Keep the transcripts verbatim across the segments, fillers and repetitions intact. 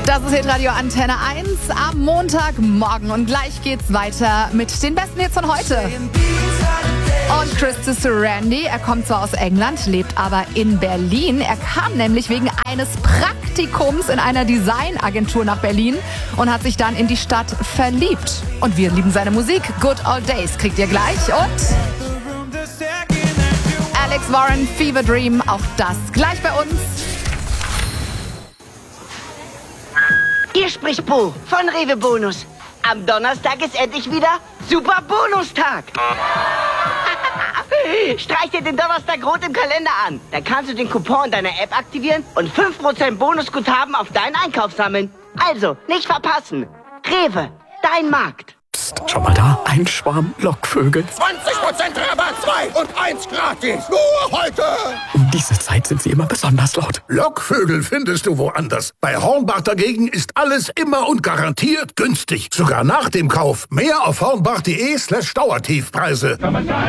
Das ist Hitradio Antenne eins am Montagmorgen und gleich geht's weiter mit den besten Hits von heute. Und Christus Randy, er kommt zwar aus England, lebt aber in Berlin. Er kam nämlich wegen eines Praktikums in einer Designagentur nach Berlin und hat sich dann in die Stadt verliebt. Und wir lieben seine Musik. Good Old Days kriegt ihr gleich. Und Alex Warren, Fever Dream, auch das gleich bei uns. Hier spricht Bo von Rewe Bonus. Am Donnerstag ist endlich wieder Super Bonustag. Streich dir den Donnerstag rot im Kalender an. Dann kannst du den Coupon in deiner App aktivieren und fünf Prozent Bonusguthaben auf deinen Einkauf sammeln. Also, nicht verpassen. Rewe, dein Markt. Psst, schau mal da, ein Schwarm Lockvögel. zwanzig Prozent Rabatt, zwei und eins gratis. Nur heute. Um diese Zeit sind sie immer besonders laut. Lockvögel findest du woanders. Bei Hornbach dagegen ist alles immer und garantiert günstig. Sogar nach dem Kauf. Mehr auf hornbach.de slash Dauertiefpreise.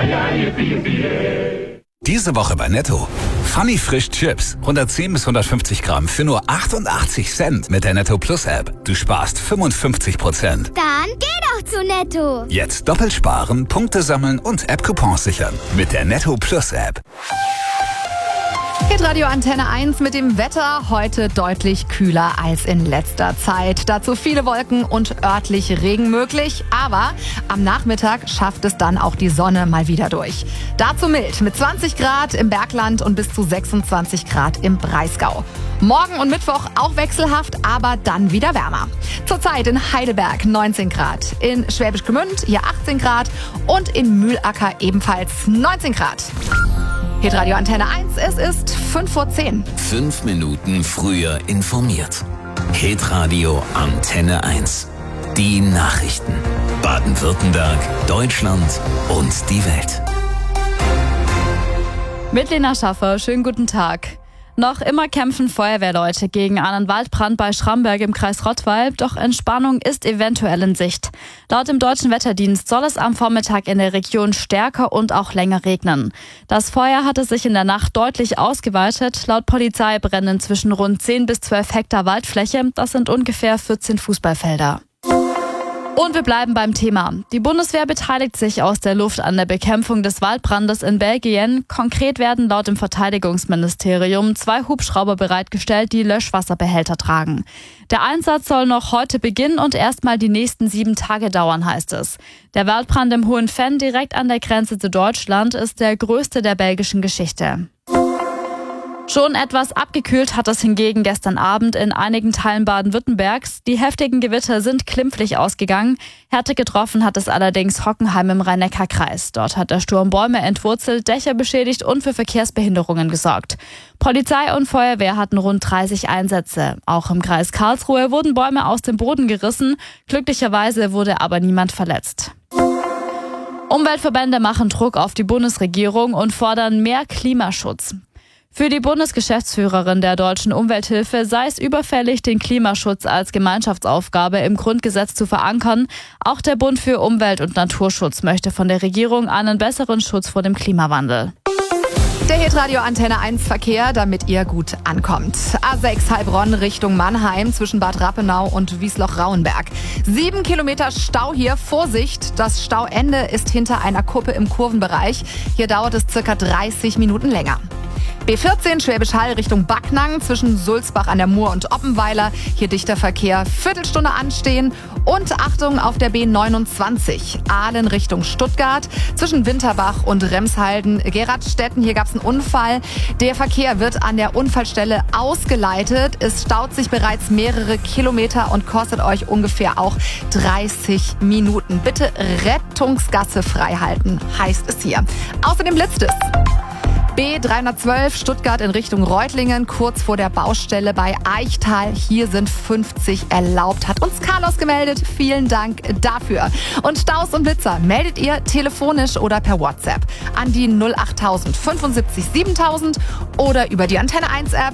Diese Woche bei Netto. Funny Frisch Chips. hundertzehn bis hundertfünfzig Gramm für nur achtundachtzig Cent mit der Netto Plus App. Du sparst fünfundfünfzig Prozent. Dann geh doch zu Netto. Jetzt doppelt sparen, Punkte sammeln und App-Coupons sichern. Mit der Netto Plus App. Hitradio Antenne eins mit dem Wetter. Heute deutlich kühler als in letzter Zeit. Dazu viele Wolken und örtlich Regen möglich. Aber am Nachmittag schafft es dann auch die Sonne mal wieder durch. Dazu mild mit zwanzig Grad im Bergland und bis zu sechsundzwanzig Grad im Breisgau. Morgen und Mittwoch auch wechselhaft, aber dann wieder wärmer. Zurzeit in Heidelberg neunzehn Grad, in Schwäbisch Gmünd hier achtzehn Grad und in Mühlacker ebenfalls neunzehn Grad. Hitradio Antenne eins, es ist fünf vor zehn. Fünf Minuten früher informiert. Hitradio Antenne eins. Die Nachrichten. Baden-Württemberg, Deutschland und die Welt. Mit Lena Schaffer, schönen guten Tag. Noch immer kämpfen Feuerwehrleute gegen einen Waldbrand bei Schramberg im Kreis Rottweil, doch Entspannung ist eventuell in Sicht. Laut dem Deutschen Wetterdienst soll es am Vormittag in der Region stärker und auch länger regnen. Das Feuer hatte sich in der Nacht deutlich ausgeweitet. Laut Polizei brennen inzwischen rund zehn bis zwölf Hektar Waldfläche. Das sind ungefähr vierzehn Fußballfelder. Und wir bleiben beim Thema. Die Bundeswehr beteiligt sich aus der Luft an der Bekämpfung des Waldbrandes in Belgien. Konkret werden laut dem Verteidigungsministerium zwei Hubschrauber bereitgestellt, die Löschwasserbehälter tragen. Der Einsatz soll noch heute beginnen und erstmal die nächsten sieben Tage dauern, heißt es. Der Waldbrand im Hohen Venn direkt an der Grenze zu Deutschland ist der größte der belgischen Geschichte. Schon etwas abgekühlt hat es hingegen gestern Abend in einigen Teilen Baden-Württembergs. Die heftigen Gewitter sind klimpflich ausgegangen. Härte getroffen hat es allerdings Hockenheim im Rhein-Neckar-Kreis. Dort hat der Sturm Bäume entwurzelt, Dächer beschädigt und für Verkehrsbehinderungen gesorgt. Polizei und Feuerwehr hatten rund dreißig Einsätze. Auch im Kreis Karlsruhe wurden Bäume aus dem Boden gerissen. Glücklicherweise wurde aber niemand verletzt. Umweltverbände machen Druck auf die Bundesregierung und fordern mehr Klimaschutz. Für die Bundesgeschäftsführerin der Deutschen Umwelthilfe sei es überfällig, den Klimaschutz als Gemeinschaftsaufgabe im Grundgesetz zu verankern. Auch der Bund für Umwelt- und Naturschutz möchte von der Regierung einen besseren Schutz vor dem Klimawandel. Der Hitradio Antenne eins Verkehr, damit ihr gut ankommt. A sechs Heilbronn Richtung Mannheim zwischen Bad Rappenau und Wiesloch-Rauenberg. Sieben Kilometer Stau hier. Vorsicht, das Stauende ist hinter einer Kuppe im Kurvenbereich. Hier dauert es circa dreißig Minuten länger. B vierzehn Schwäbisch Hall Richtung Backnang zwischen Sulzbach an der Mur und Oppenweiler. Hier dichter Verkehr, Viertelstunde anstehen. Und Achtung auf der B neunundzwanzig Ahlen Richtung Stuttgart zwischen Winterbach und Remshalden. Geradstetten, hier gab es einen Unfall. Der Verkehr wird an der Unfallstelle ausgeleitet. Es staut sich bereits mehrere Kilometer und kostet euch ungefähr auch dreißig Minuten. Bitte Rettungsgasse frei halten, heißt es hier. Außerdem blitzt es. B dreihundertzwölf Stuttgart in Richtung Reutlingen, kurz vor der Baustelle bei Eichtal. Hier sind fünfzig erlaubt, hat uns Carlos gemeldet. Vielen Dank dafür. Und Staus und Blitzer meldet ihr telefonisch oder per WhatsApp an die null acht null null fünfundsiebzig siebentausend oder über die Antenne eins App.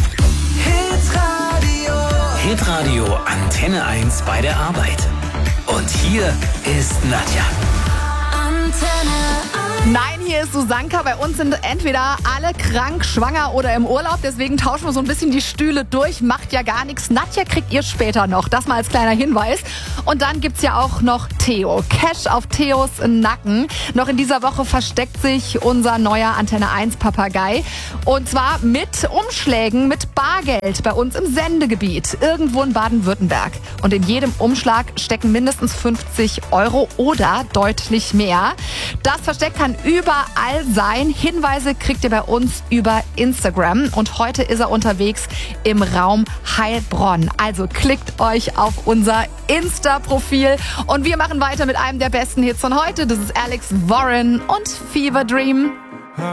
Hitradio. Hitradio Antenne eins bei der Arbeit. Und hier ist Nadja. Nein, hier hier ist Susanka. Bei uns sind entweder alle krank, schwanger oder im Urlaub. Deswegen tauschen wir so ein bisschen die Stühle durch. Macht ja gar nichts. Nadja kriegt ihr später noch. Das mal als kleiner Hinweis. Und dann gibt's ja auch noch Theo. Cash auf Theos Nacken. Noch in dieser Woche versteckt sich unser neuer Antenne eins Papagei. Und zwar mit Umschlägen, mit Bargeld bei uns im Sendegebiet. Irgendwo in Baden-Württemberg. Und in jedem Umschlag stecken mindestens fünfzig Euro oder deutlich mehr. Das Versteck kann überall sein. Hinweise kriegt ihr bei uns über Instagram. Und heute ist er unterwegs im Raum Heilbronn. Also klickt euch auf unser Insta-Profil. Und wir machen weiter mit einem der besten Hits von heute. Das ist Alex Warren und Fever Dream.